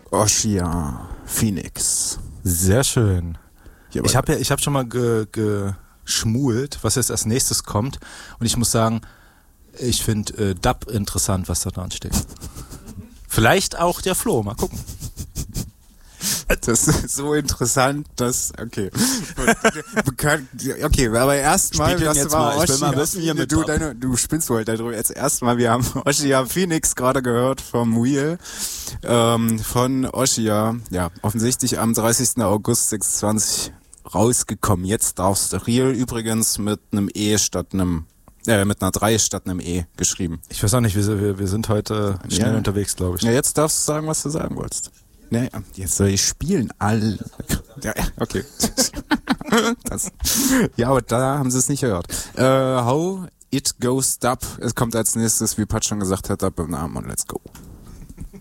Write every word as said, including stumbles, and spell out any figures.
Oshia Phoenix. Sehr schön. Ja, ich habe ja, ich habe schon mal ge, geschmult, was jetzt als nächstes kommt. Und ich muss sagen, ich finde äh, Dub interessant, was da dran steht. Vielleicht auch der Flo, mal gucken. Das ist so interessant, dass, okay. Okay, aber erstmal, Spiel den das jetzt war mal. Ich will Oshia, mal wissen, hier mit du, Dub. deine, du spinnst wohl darüber. Jetzt erstmal, wir haben Oshia Phoenix gerade gehört vom Wheel, ähm, von Oshia, ja, offensichtlich am dreißigsten August sechsundzwanzig rausgekommen. Jetzt darfst du Real übrigens mit einem E statt einem, äh, mit einer drei statt einem E geschrieben. Ich weiß auch nicht, wir, wir, wir sind heute schnell Ja. unterwegs, glaube ich. Ja, jetzt darfst du sagen, was du sagen wolltest. Ja, jetzt soll ich spielen. All. Ja, okay. Das. Ja, aber da haben sie es nicht gehört. Äh, How It Goes Dub. Es kommt als nächstes, wie Pat schon gesagt hat, Dub im Namen und let's go.